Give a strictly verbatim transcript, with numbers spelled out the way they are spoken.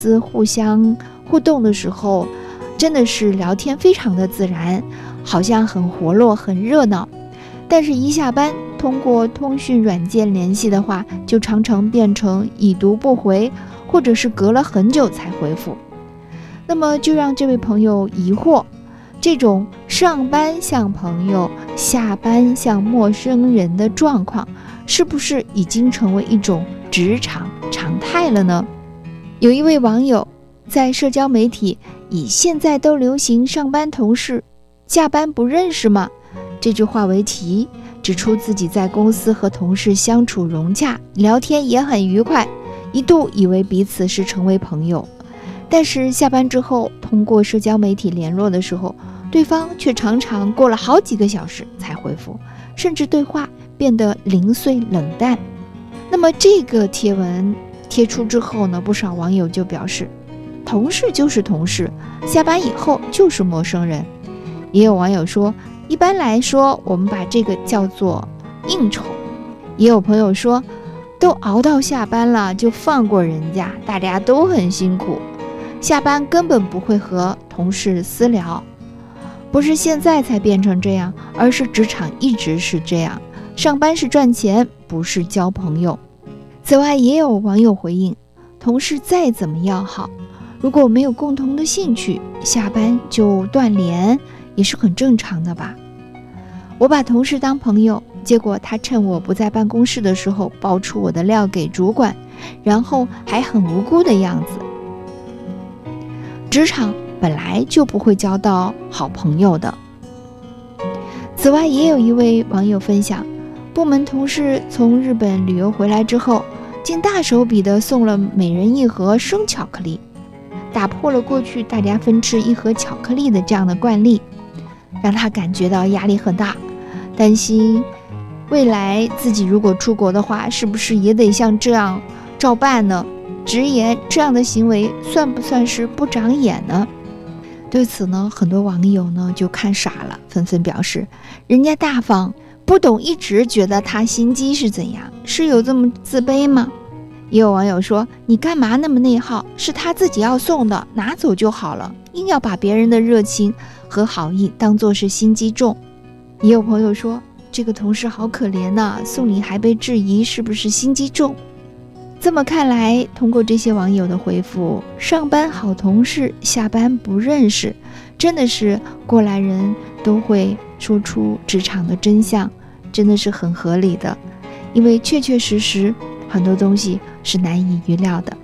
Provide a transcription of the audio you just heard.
司互相互动的时候，真的是聊天非常的自然，好像很活络很热闹，但是一下班通过通讯软件联系的话，就常常变成已读不回，或者是隔了很久才回复。那么就让这位朋友疑惑，这种上班像朋友，下班像陌生人的状况，是不是已经成为一种职场常态了呢？有一位网友在社交媒体以现在都流行上班同事下班不认识吗这句话为题，指出自己在公司和同事相处融洽，聊天也很愉快，一度以为彼此是成为朋友，但是下班之后通过社交媒体联络的时候，对方却常常过了好几个小时才回复，甚至对话变得零碎冷淡。那么这个贴文贴出之后呢，不少网友就表示，同事就是同事，下班以后就是陌生人。也有网友说，一般来说我们把这个叫做应酬。也有朋友说，都熬到下班了就放过人家，大家都很辛苦，下班根本不会和同事私聊。不是现在才变成这样，而是职场一直是这样，上班是赚钱，不是交朋友。此外，也有网友回应，同事再怎么要好，如果没有共同的兴趣，下班就断联也是很正常的吧。我把同事当朋友，结果他趁我不在办公室的时候爆出我的料给主管，然后还很无辜的样子。职场本来就不会交到好朋友的。此外，也有一位网友分享，部门同事从日本旅游回来之后，竟大手笔地送了每人一盒生巧克力，打破了过去大家分吃一盒巧克力的这样的惯例，让他感觉到压力很大，担心未来自己如果出国的话，是不是也得像这样照办呢？直言这样的行为算不算是不长眼呢？对此呢，很多网友呢就看傻了，纷纷表示，人家大方，不懂一直觉得他心机是怎样，是有这么自卑吗？也有网友说，你干嘛那么内耗，是他自己要送的，拿走就好了，硬要把别人的热情和好意当作是心机重。也有朋友说，这个同事好可怜呐，送礼还被质疑是不是心机重。这么看来，通过这些网友的回复，上班好同事，下班不认识，真的是过来人都会说出职场的真相，真的是很合理的，因为确确实实很多东西是难以预料的。